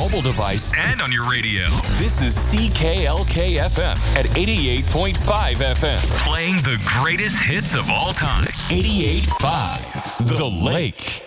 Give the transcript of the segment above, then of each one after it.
mobile device and on your radio. This is CKLK FM at 88.5 FM. Playing the greatest hits of all time. 88.5 The Lake.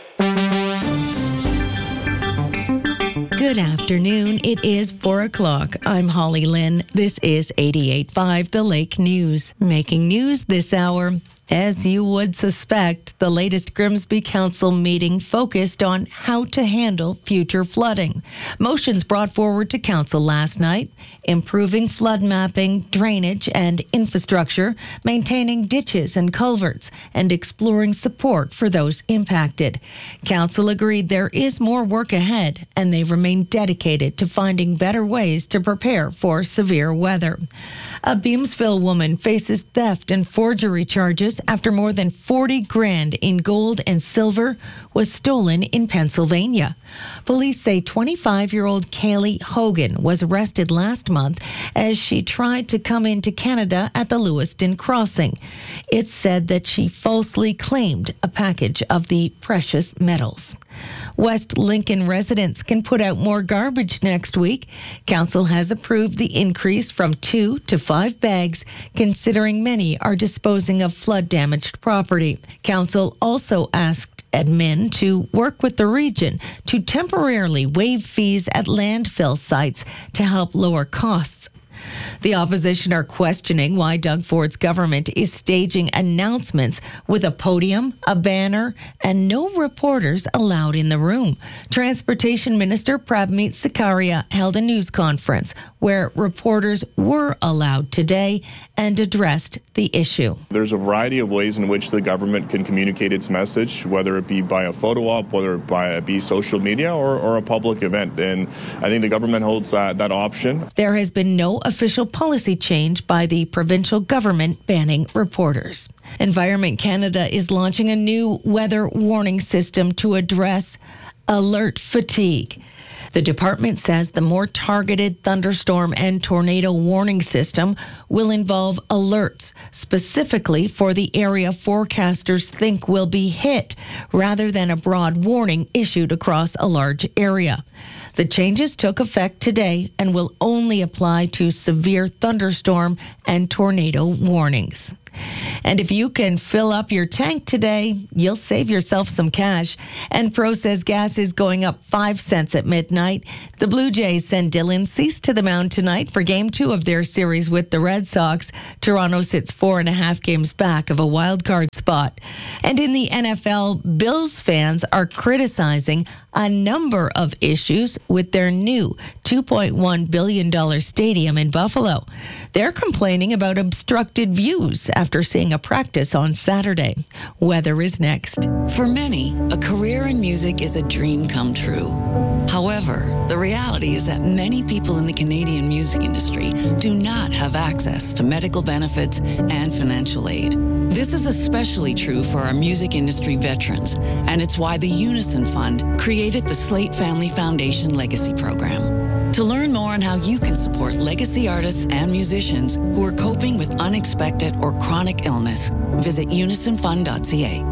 Good afternoon. It is 4 o'clock. I'm Holly Lynn. This is 88.5 The Lake News. Making news this hour. As you would suspect, the latest Grimsby Council meeting focused on how to handle future flooding. Motions brought forward to Council last night, improving flood mapping, drainage and infrastructure, maintaining ditches and culverts, and exploring support for those impacted. Council agreed there is more work ahead, and they remain dedicated to finding better ways to prepare for severe weather. A Beamsville woman faces theft and forgery charges after more than 40 grand in gold and silver was stolen in Pennsylvania. Police say 25-year-old Kaylee Hogan was arrested last month as she tried to come into Canada at the Lewiston crossing. It's said that she falsely claimed a package of the precious metals. West Lincoln residents can put out more garbage next week. Council has approved the increase from 2 to 5 bags, considering many are disposing of flood-damaged property. Council also asked admin to work with the region to temporarily waive fees at landfill sites to help lower costs. The opposition are questioning why Doug Ford's government is staging announcements with a podium, a banner, and no reporters allowed in the room. Transportation Minister Prabmeet Sikaria held a news conference where reporters were allowed today and addressed the issue. There's a variety of ways in which the government can communicate its message, whether it be by a photo op, whether it be social media or a public event. And I think the government holds that option. There has been no official policy change by the provincial government banning reporters. Environment Canada is launching a new weather warning system to address alert fatigue. The department says the more targeted thunderstorm and tornado warning system will involve alerts specifically for the area forecasters think will be hit, rather than a broad warning issued across a large area. The changes took effect today and will only apply to severe thunderstorm and tornado warnings. And if you can fill up your tank today, you'll save yourself some cash. Enpro says gas is going up 5 cents at midnight. The Blue Jays send Dylan Cease to the mound tonight for Game 2 of their series with the Red Sox. Toronto sits 4.5 games back of a wild card spot. And in the NFL, Bills fans are criticizing a number of issues with their new $2.1 billion stadium in Buffalo. They're complaining about obstructed views after seeing a practice on Saturday. Weather is next. For many, a career in music is a dream come true. However, the reality is that many people in the Canadian music industry do not have access to medical benefits and financial aid. This is especially true for our music industry veterans, and it's why the Unison Fund created the Slate Family Foundation Legacy Program. To learn more on how you can support legacy artists and musicians who are coping with unexpected or chronic illness, visit unisonfund.ca.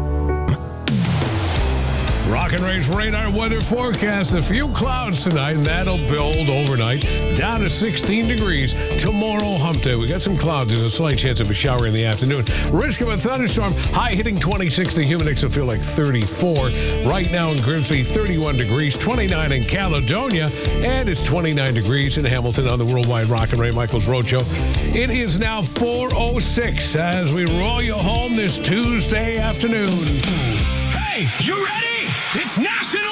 Rock and Rage radar weather forecast. A few clouds tonight, and that'll build overnight down to 16 degrees. Tomorrow, hump day. We got some clouds. There's a slight chance of a shower in the afternoon. Risk of a thunderstorm. High hitting 26. The humid index will feel like 34. Right now in Grimsby, 31 degrees, 29 in Caledonia, and it's 29 degrees in Hamilton on the Worldwide Rock and Ray Michaels Roadshow. It is now 4:06 as we roll you home this Tuesday afternoon. Hey, you ready? It's National